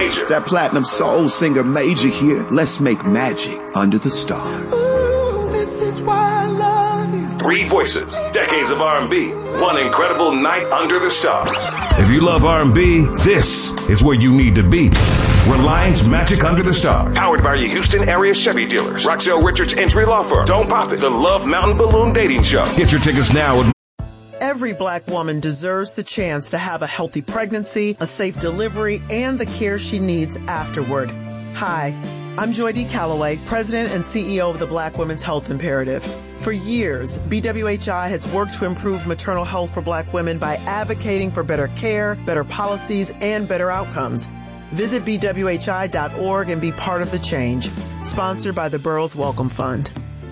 Major. That platinum soul singer Major here. Let's make magic under the stars. Ooh, this is why I love you. 3 voices, decades of R&B, one incredible night under the stars. If you love R&B, this is where you need to be. Reliance Magic Under the Stars. Powered by your Houston area Chevy dealers. Roxelle Richards Entry Law Firm. Don't Pop It. The Love Mountain Balloon Dating Show. Get your tickets now at Every Black woman deserves the chance to have a healthy pregnancy, a safe delivery, and the care she needs afterward. Hi, I'm Joy D. Calloway, President and CEO of the Black Women's Health Imperative. For years, BWHI has worked to improve maternal health for Black women by advocating for better care, better policies, and better outcomes. Visit BWHI.org and be part of the change. Sponsored by the Burroughs Welcome Fund.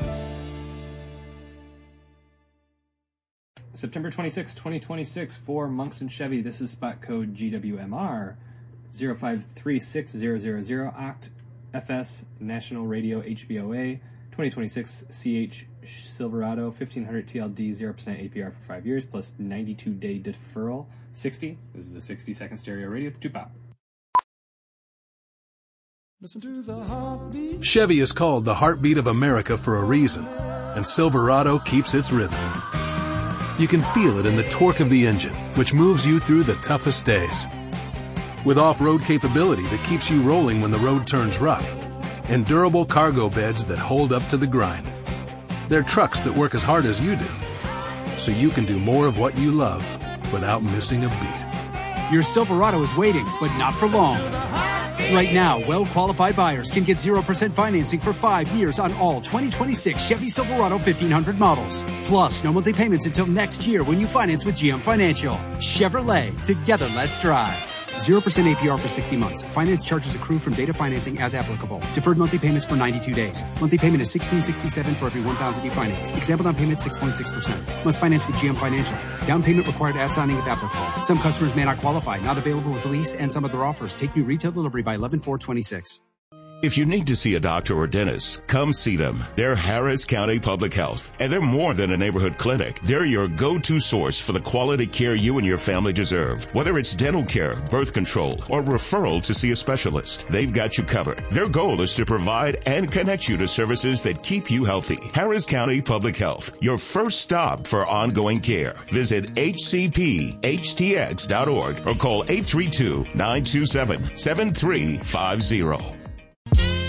September 26, 2026 for Monks and Chevy. This is spot code GWMR 0536000 OCT FS National Radio HBOA 2026 CH Silverado 1500 TLD 0% APR for 5 years plus 92-day deferral 60. This is a 60-second stereo radio with 2-pop. Listen to the heartbeat. Chevy is called the heartbeat of America for a reason, and Silverado keeps its rhythm. You can feel it in the torque of the engine, which moves you through the toughest days. With off-road capability that keeps you rolling when the road turns rough, and durable cargo beds that hold up to the grind. They're trucks that work as hard as you do, so you can do more of what you love without missing a beat. Your Silverado is waiting, but not for long. Right now, well-qualified buyers can get 0% financing for 5 years on all 2026 Chevy Silverado 1500 models. Plus, no monthly payments until next year when you finance with GM Financial. Chevrolet, together let's drive. 0% APR for 60 months. Finance charges accrue from data financing as applicable. Deferred monthly payments for 92 days. Monthly payment is $1,667 for every $1,000 you finance. Example down payment 6.6%. Must finance with GM Financial. Down payment required at signing if applicable. Some customers may not qualify. Not available with lease and some other offers. Take new retail delivery by 11/4/26. If you need to see a doctor or dentist, come see them. They're Harris County Public Health, and they're more than a neighborhood clinic. They're your go-to source for the quality care you and your family deserve. Whether it's dental care, birth control, or referral to see a specialist, they've got you covered. Their goal is to provide and connect you to services that keep you healthy. Harris County Public Health, your first stop for ongoing care. Visit hcphtx.org or call 832-927-7350.